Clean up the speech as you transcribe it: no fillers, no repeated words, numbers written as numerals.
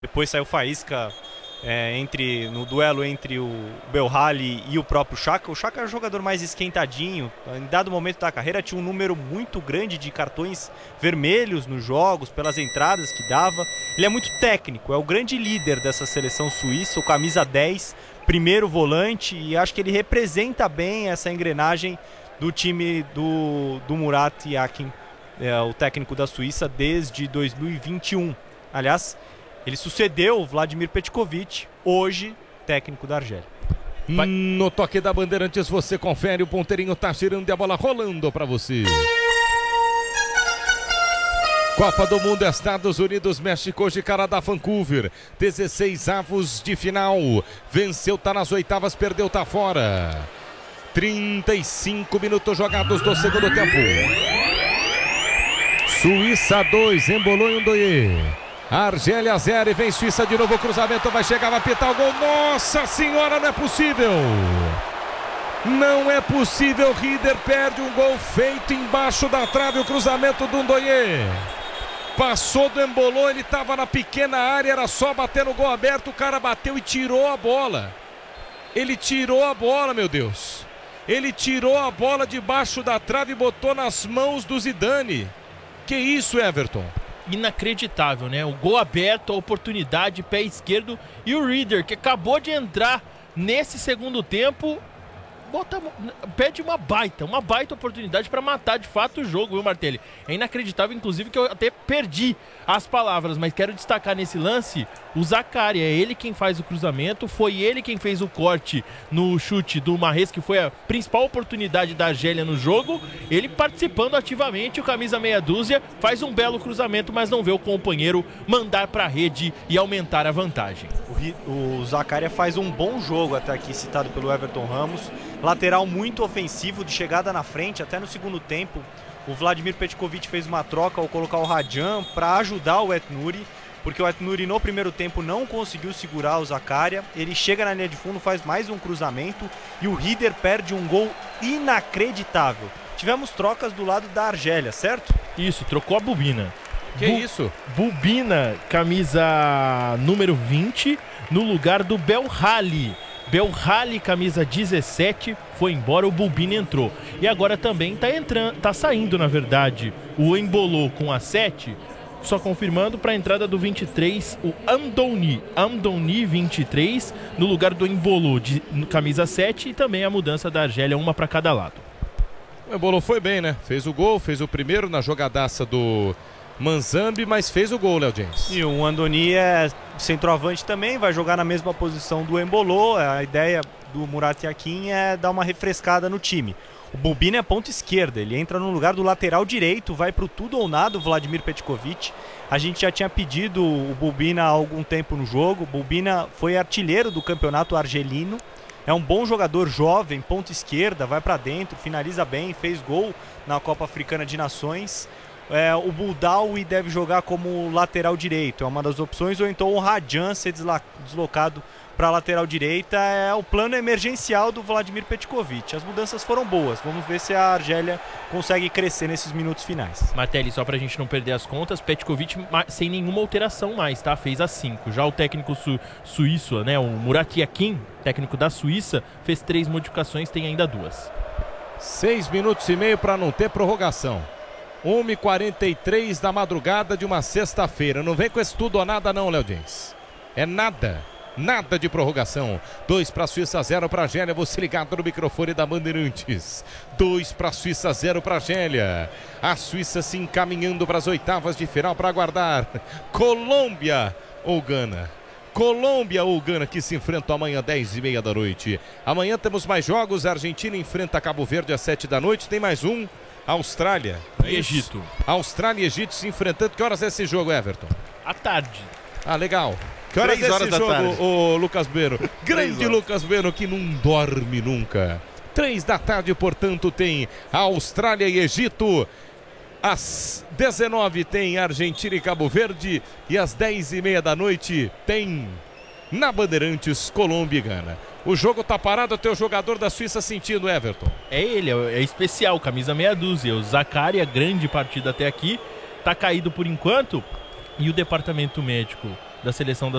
Depois saiu faísca no duelo entre o Belhali e o próprio Xhaka. O Xhaka é o jogador mais esquentadinho. Em dado momento da carreira tinha um número muito grande de cartões vermelhos nos jogos, pelas entradas que dava. Ele é muito técnico, é o grande líder dessa seleção suíça, o camisa 10, primeiro volante, e acho que ele representa bem essa engrenagem do time do Murat Yakin, o técnico da Suíça, desde 2021. Aliás, ele sucedeu o Vladimir Petkovic, hoje técnico da Argélia. No toque da Bandeirantes você confere, o ponteirinho tá girando e a bola rolando para você. Copa do Mundo, Estados Unidos, México, hoje, Canadá, Vancouver, 16avos de final. Venceu, tá nas oitavas, perdeu, tá fora. 35 minutos jogados do segundo tempo. Suíça 2, embolou em Ndoye. Argélia 0 e vem Suíça de novo, o cruzamento vai chegar, vai pitar o gol. Nossa senhora, não é possível. Não é possível, Rieder perde um gol feito embaixo da trave, o cruzamento do Ndoye. Passou do Embolou, ele estava na pequena área, era só bater no gol aberto, o cara bateu e tirou a bola. Ele tirou a bola, meu Deus. Ele tirou a bola debaixo da trave e botou nas mãos do Zidane. Que isso, Everton? Inacreditável, né? O gol aberto, a oportunidade, pé esquerdo, e o Rieder, que acabou de entrar nesse segundo tempo, pede uma baita oportunidade para matar de fato o jogo, viu, Martelli? É inacreditável, inclusive, que eu até perdi as palavras, mas quero destacar nesse lance o Zakaria. É ele quem faz o cruzamento, foi ele quem fez o corte no chute do Mahrez, que foi a principal oportunidade da Argélia no jogo. Ele participando ativamente, o camisa meia dúzia faz um belo cruzamento, mas não vê o companheiro mandar para a rede e aumentar a vantagem. O Zakaria faz um bom jogo até aqui, citado pelo Everton Ramos. Lateral muito ofensivo, de chegada na frente, até no segundo tempo. O Vladimir Petkovic fez uma troca ao colocar o Radjan para ajudar o Etnuri, porque o Etnuri no primeiro tempo não conseguiu segurar o Zakaria. Ele chega na linha de fundo, faz mais um cruzamento e o Rieder perde um gol inacreditável. Tivemos trocas do lado da Argélia, certo? Isso, trocou a Bubina. Que isso? Bubina, camisa número 20, no lugar do Belhali. Belhali, camisa 17, foi embora, o Bubina entrou. E agora também tá saindo, na verdade, o Embolou com a 7, só confirmando para a entrada do 23, o Amdouni 23, no lugar do Embolou, camisa 7, e também a mudança da Argélia, uma para cada lado. O Embolou foi bem, né? Fez o gol, fez o primeiro na jogadaça do Manzambi, mas fez o gol, Léo James. E o Andoni é centroavante também, vai jogar na mesma posição do Embolou. A ideia do Murat Yakin é dar uma refrescada no time. O Bubina é ponta esquerda, ele entra no lugar do lateral direito, vai pro tudo ou nada o Vladimir Petkovic. A gente já tinha pedido o Bubina há algum tempo no jogo. O Bubina foi artilheiro do campeonato argelino. É um bom jogador jovem, ponta esquerda, vai para dentro, finaliza bem, fez gol na Copa Africana de Nações. O Buldaoui deve jogar como lateral direito, é uma das opções, ou então o Radjan ser deslocado para a lateral direita. É o plano emergencial do Vladimir Petkovic. As mudanças foram boas, vamos ver se a Argélia consegue crescer nesses minutos finais. Martelli, só para a gente não perder as contas, Petkovic sem nenhuma alteração mais, tá? Fez as 5. Já o técnico suíço, né, o Murat Yakin, técnico da Suíça, fez 3 modificações, tem ainda 2. 6 minutos e meio para não ter prorrogação. 1h43 da madrugada de uma sexta-feira. Não vem com esse tudo ou nada não, Léo James. É nada de prorrogação. 2 para a Suíça, 0 para a Argélia. Você ligado no microfone da Bandeirantes. 2 para a Suíça, 0 para a Argélia. A Suíça se encaminhando para as oitavas de final para aguardar Colômbia ou Gana. Colômbia ou Gana, que se enfrentam amanhã 10h30 da noite. Amanhã temos mais jogos. A Argentina enfrenta Cabo Verde às 7 da noite. Tem mais um. Austrália e Egito. Austrália e Egito se enfrentando. Que horas é esse jogo, Everton? À tarde. Ah, legal. Que horas é esse jogo, o Lucas Bueno? Grande Lucas Bueno, que não dorme nunca. 3 da tarde, portanto, tem Austrália e Egito. Às 19 tem Argentina e Cabo Verde. E às 10h30 da noite tem, na Bandeirantes, Colômbia e Gana. O jogo tá parado, até o jogador da Suíça sentindo, Everton. É ele, é especial, camisa meia dúzia. O Zakaria, grande partida até aqui, tá caído por enquanto. E o departamento médico da seleção da